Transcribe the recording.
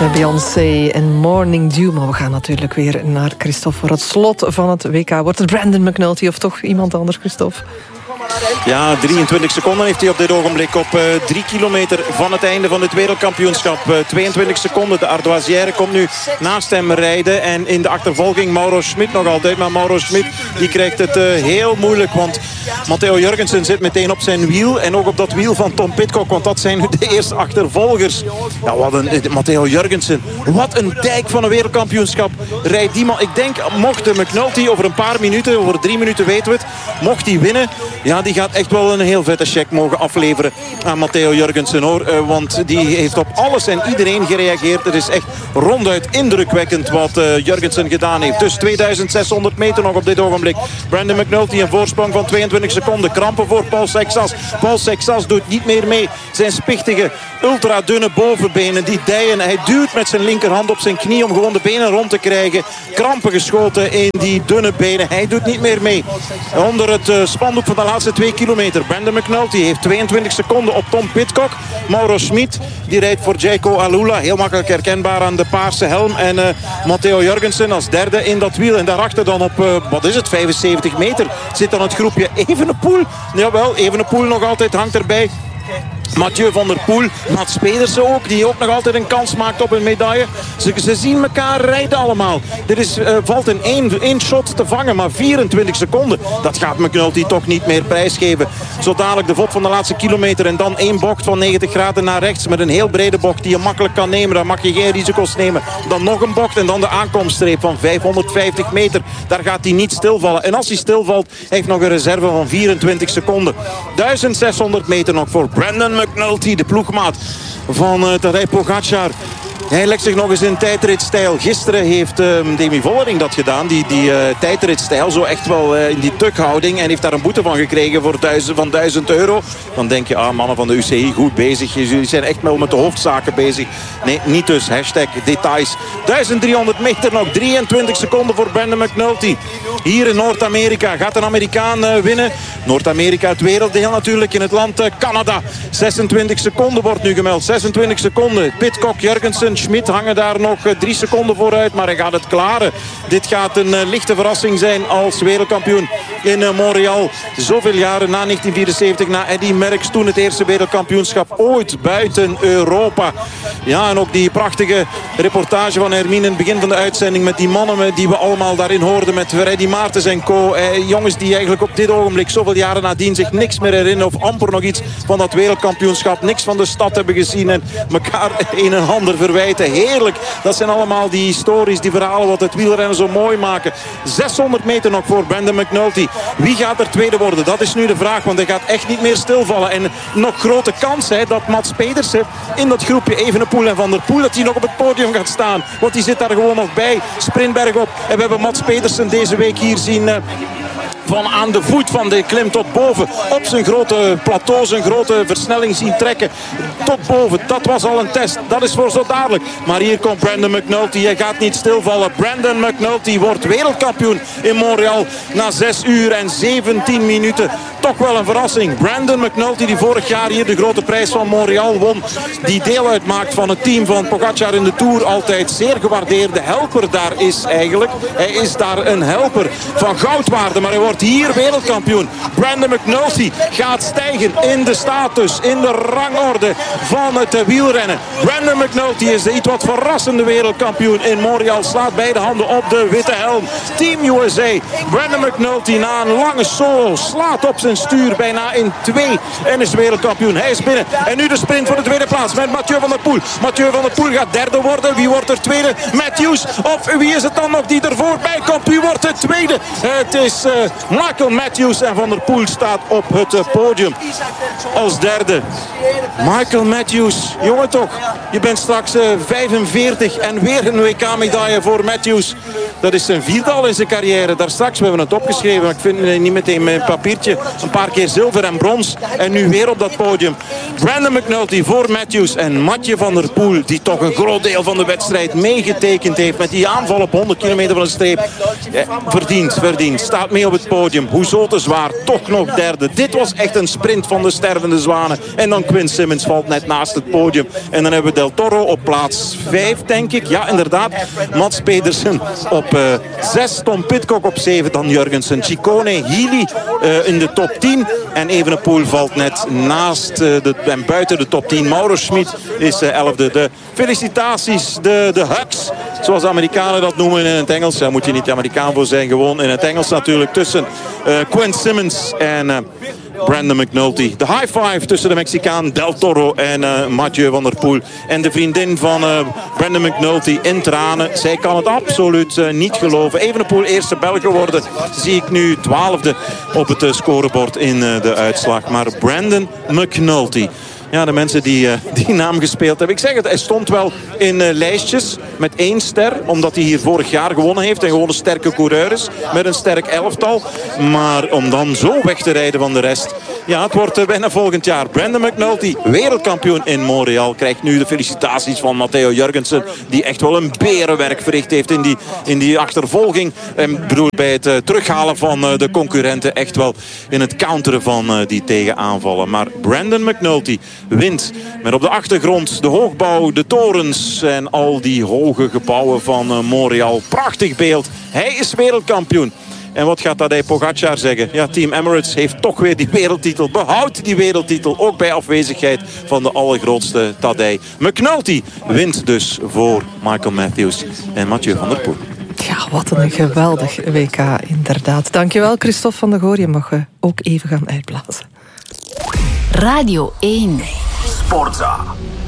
Beyoncé en Morning Dew. Maar we gaan natuurlijk weer naar Christophe voor het slot van het WK. Wordt het Brandon McNulty of toch iemand anders, Christophe? Ja, 23 seconden heeft hij op dit ogenblik op 3 kilometer van het einde van het wereldkampioenschap. 22 seconden. De Ardoisière komt nu naast hem rijden. En in de achtervolging Mauro Schmid nog altijd. Maar Mauro Schmid die krijgt het heel moeilijk. Want Matteo Jurgensen zit meteen op zijn wiel. En ook op dat wiel van Tom Pidcock. Want dat zijn nu de eerste achtervolgers. Ja, wat een Matteo Jurgensen. Wat een dijk van een wereldkampioenschap rijdt die man. Ik denk, mocht de McNulty over een paar minuten, over 3 minuten weten we het, mocht hij winnen, ja, die gaat echt wel een heel vette check mogen afleveren aan Matteo Jurgensen, hoor. Want die heeft op alles en iedereen gereageerd. Het is echt ronduit indrukwekkend wat Jurgensen gedaan heeft. Dus 2600 meter nog op dit ogenblik. Brandon McNulty een voorsprong van 22 seconden. Krampen voor Paul Sexas. Paul Sexas doet niet meer mee. Zijn spichtige, ultra dunne bovenbenen die dijen. Hij duwt met zijn linkerhand op zijn knie om gewoon de benen rond te krijgen. Krampen geschoten in die dunne benen. Hij doet niet meer mee. Onder het spandoek van de laatste 2 kilometer. Brandon McNulty heeft 22 seconden op Tom Pidcock. Mauro Schmid, die rijdt voor Jaco Alula. Heel makkelijk herkenbaar aan de paarse helm. En Matteo Jurgensen als derde in dat wiel. En daarachter dan op, 75 meter zit dan het groepje Evenepoel. Jawel, Evenepoel nog altijd hangt erbij. Mathieu van der Poel, Mats Pedersen ook, die ook nog altijd een kans maakt op een medaille. Ze zien elkaar rijden allemaal. Valt in één shot te vangen, maar 24 seconden. Dat gaat McNulty toch niet meer prijsgeven. Zo dadelijk de vod van de laatste kilometer en dan 1 bocht van 90 graden naar rechts met een heel brede bocht die je makkelijk kan nemen. Daar mag je geen risico's nemen. Dan nog een bocht en dan de aankomststreep van 550 meter. Daar gaat hij niet stilvallen. En als hij stilvalt, heeft nog een reserve van 24 seconden. 1600 meter nog voor Brandon McNulty, de ploegmaat van Tadej Pogačar. Hij legt zich nog eens in tijdritstijl. Gisteren heeft Demi Vollering dat gedaan. Die tijdritstijl, zo echt wel in die tukhouding. En heeft daar een boete van gekregen voor €1000. Dan denk je, mannen van de UCI, goed bezig. Jullie zijn echt wel met de hoofdzaken bezig. Nee, niet dus. #details. 1300 meter nog. 23 seconden voor Brandon McNulty. Hier in Noord-Amerika gaat een Amerikaan winnen. Noord-Amerika, het werelddeel natuurlijk. In het land Canada. 26 seconden wordt nu gemeld. 26 seconden. Pidcock, Jurgensen, Schmid hangen daar nog 3 seconden vooruit. Maar hij gaat het klaren. Dit gaat een lichte verrassing zijn als wereldkampioen in Montreal. Zoveel jaren na 1974, na Eddy Merckx. Toen het eerste wereldkampioenschap ooit buiten Europa. Ja, en ook die prachtige reportage van Hermine in het begin van de uitzending. Met die mannen die we allemaal daarin hoorden. Met Freddy Maartens en co. Jongens die eigenlijk op dit ogenblik zoveel jaren nadien zich niks meer herinneren. Of amper nog iets van dat wereldkampioenschap. Niks van de stad hebben gezien. En elkaar een en ander verwijten. Heerlijk. Dat zijn allemaal die stories, die verhalen wat het wielrennen zo mooi maken. 600 meter nog voor Brandon McNulty. Wie gaat er tweede worden? Dat is nu de vraag. Want hij gaat echt niet meer stilvallen. En nog grote kans dat Mats Pedersen in dat groepje Evenepoel en Van der Poel, dat hij nog op het podium gaat staan. Want die zit daar gewoon nog bij. Sprintberg op. En we hebben Mats Pedersen deze week hier zien van aan de voet van de klim tot boven. Op zijn grote plateau, zijn grote versnelling zien trekken. Tot boven. Dat was al een test. Dat is voor zo dadelijk. Maar hier komt Brandon McNulty. Hij gaat niet stilvallen. Brandon McNulty wordt wereldkampioen in Montreal na 6 uur en 17 minuten. Toch wel een verrassing. Brandon McNulty, die vorig jaar hier de grote prijs van Montreal won. Die deel uitmaakt van het team van Pogačar in de Tour. Altijd zeer gewaardeerde helper daar is eigenlijk. Hij is daar een helper van goudwaarde. Maar hij wordt hier wereldkampioen. Brandon McNulty gaat stijgen in de status, in de rangorde van het wielrennen. Brandon McNulty is de iets wat verrassende wereldkampioen in Montreal. Slaat beide handen op de witte helm. Team USA. Brandon McNulty na een lange solo slaat op zijn stuur bijna in 2 en is wereldkampioen. Hij is binnen. En nu de sprint voor de tweede plaats met Mathieu van der Poel. Mathieu van der Poel gaat derde worden. Wie wordt er tweede? Matthews. Of wie is het dan nog die er voorbij komt? Wie wordt de tweede? Het is Michael Matthews en Van der Poel staat op het podium als derde. Michael Matthews, jongen toch, je bent straks 45 en weer een WK-medaille voor Matthews. Dat is zijn 4e al in zijn carrière. Daar straks, we hebben het opgeschreven, maar ik vind het niet meteen mijn papiertje. Een paar keer zilver en brons en nu weer op dat podium. Brandon McNulty voor Matthews en Mathieu van der Poel, die toch een groot deel van de wedstrijd meegetekend heeft met die aanval op 100 kilometer van de streep. Verdiend. Staat mee op het podium. podium. Hoezo te zwaar, toch nog derde. Dit was echt een sprint van de stervende zwanen. En dan Quinn Simmons valt net naast het podium. En dan hebben we Del Toro op plaats 5, denk ik. Ja, inderdaad. Mats Pedersen op 6. Tom Pidcock op 7. Dan Jurgensen, Ciccone, Healy in de top 10. En Evenepoel valt net naast en buiten de top 10. Mauro Schmid is 11e. De felicitaties, de hugs, zoals de Amerikanen dat noemen in het Engels. Daar moet je niet Amerikaan voor zijn, gewoon in het Engels natuurlijk. Tussen Quinn Simmons en Brandon McNulty. De high five tussen de Mexicaan Del Toro en Mathieu van der Poel. En de vriendin van Brandon McNulty in tranen. Zij kan het absoluut niet geloven. Evenepoel eerste Belg geworden. Zie ik nu 12e op het scorebord in de uitslag. Maar Brandon McNulty. Ja, de mensen die naam gespeeld hebben. Ik zeg het, hij stond wel in lijstjes met 1 ster. Omdat hij hier vorig jaar gewonnen heeft. En gewoon een sterke coureur is. Met een sterk elftal. Maar om dan zo weg te rijden van de rest. Ja, het wordt bijna volgend jaar. Brandon McNulty, wereldkampioen in Montreal. Krijgt nu de felicitaties van Matteo Jurgensen. Die echt wel een berenwerk verricht heeft in die achtervolging. En bedoel, bij het terughalen van de concurrenten. Echt wel in het counteren van die tegenaanvallen. Maar Brandon McNulty wint. Met op de achtergrond de hoogbouw, de torens en al die hoge gebouwen van Montreal. Prachtig beeld. Hij is wereldkampioen. En wat gaat Tadej Pogačar zeggen? Ja, Team Emirates heeft toch weer die wereldtitel. Behoudt die wereldtitel, ook bij afwezigheid van de allergrootste Tadej. McNulty wint dus voor Michael Matthews en Mathieu van der Poel. Ja, wat een geweldig WK, inderdaad. Dankjewel, Christophe van der Goor. Je mag ook even gaan uitblazen. Radio 1. Sportza.